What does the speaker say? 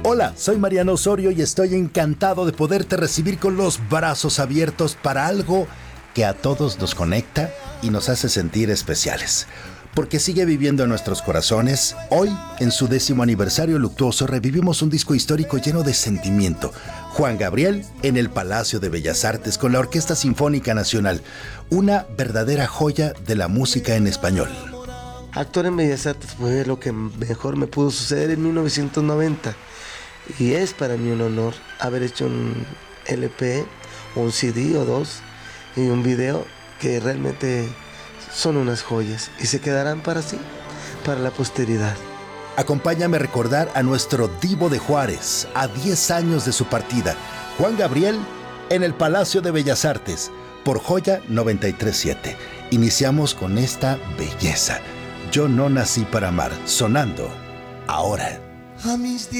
Hola, soy Mariano Osorio y estoy encantado de poderte recibir con los brazos abiertos para algo que a todos nos conecta y nos hace sentir especiales. Porque sigue viviendo en nuestros corazones. Hoy, en su 10º aniversario luctuoso, revivimos un disco histórico lleno de sentimiento. Juan Gabriel en el Palacio de Bellas Artes con la Orquesta Sinfónica Nacional. Una verdadera joya de la música en español. Actuar en Bellas Artes fue lo que mejor me pudo suceder en 1990. Y es para mí un honor haber hecho un LP, un CD o dos y un video que realmente son unas joyas y se quedarán para sí, para la posteridad. Acompáñame a recordar a nuestro divo de Juárez, a 10 años de su partida, Juan Gabriel, en el Palacio de Bellas Artes, por Joya 93.7. Iniciamos con esta belleza. Yo no nací para amar, sonando ahora. A mis